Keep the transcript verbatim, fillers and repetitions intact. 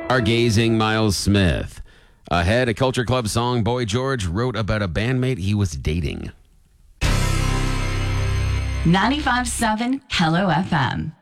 Stargazing Miles Smith. Ahead, a Culture Club song Boy George wrote about a bandmate he was dating. ninety-five point seven Hello F M.